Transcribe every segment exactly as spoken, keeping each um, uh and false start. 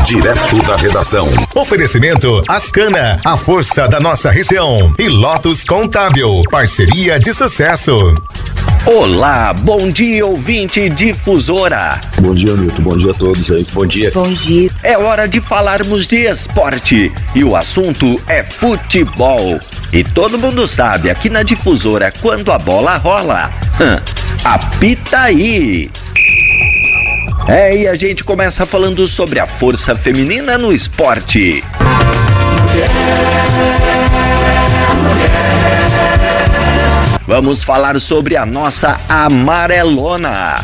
direto da redação. Oferecimento Ascana, a força da nossa região. E Lotus Contábil, parceria de sucesso. Olá, bom dia, ouvinte Difusora. Bom dia, Nilton, bom dia a todos aí. Bom dia. Bom dia. É hora de falarmos de esporte e o assunto é futebol. E todo mundo sabe, aqui na Difusora, quando a bola rola, hum, apita aí. É, e a gente começa falando sobre a força feminina no esporte. Vamos falar sobre a nossa amarelona.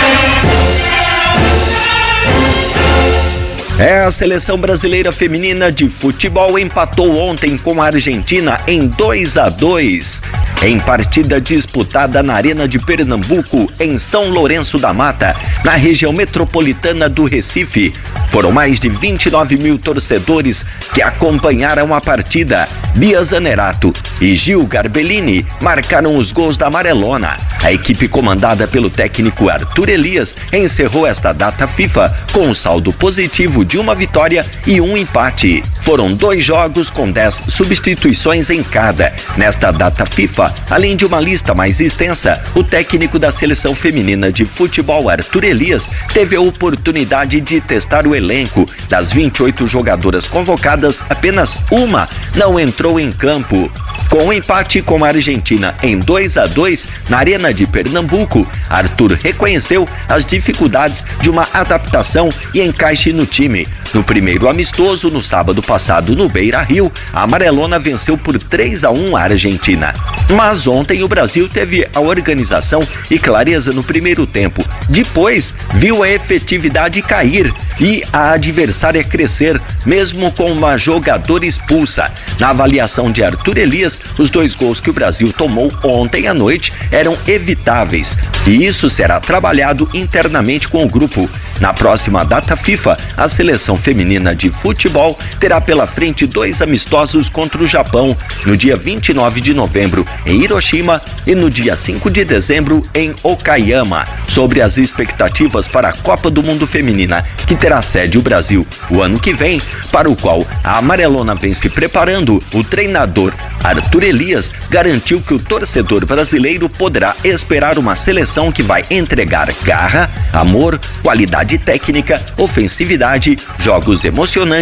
É, a seleção brasileira feminina de futebol empatou ontem com a Argentina em dois a dois. Em partida disputada na Arena de Pernambuco, em São Lourenço da Mata, na região metropolitana do Recife. Foram mais de vinte e nove mil torcedores que acompanharam a partida. Bia Zanerato e Gil Garbellini marcaram os gols da amarelona. A equipe comandada pelo técnico Arthur Elias encerrou esta data FIFA com um saldo positivo de uma vitória e um empate. Foram dois jogos com dez substituições em cada. Nesta data FIFA, além de uma lista mais extensa, o técnico da seleção feminina de futebol, Arthur Elias, teve a oportunidade de testar o elenco. Das vinte e oito jogadoras convocadas, apenas uma não entrou em campo. Com o empate com a Argentina em dois a dois na Arena de Pernambuco, Arthur reconheceu as dificuldades de uma adaptação e encaixe no time. No primeiro amistoso, no sábado passado no Beira-Rio, a amarelona venceu por três a um a Argentina. Mas ontem o Brasil teve a organização e clareza no primeiro tempo. Depois, viu a efetividade cair e a adversária crescer, mesmo com uma jogadora expulsa. Na avaliação de Arthur Elias, os dois gols que o Brasil tomou ontem à noite eram evitáveis. E isso será trabalhado internamente com o grupo. Na próxima data FIFA, a seleção feminina de futebol terá pela frente dois amistosos contra o Japão, no dia vinte e nove de novembro em Hiroshima e no dia cinco de dezembro em Okayama. Sobre as expectativas para a Copa do Mundo Feminina, que terá sede o Brasil o ano que vem, para o qual a amarelona vem se preparando, o treinador Arthur Elias garantiu que o torcedor brasileiro poderá esperar uma seleção que vai entregar garra, amor, qualidade técnica, ofensividade, jogos emocionantes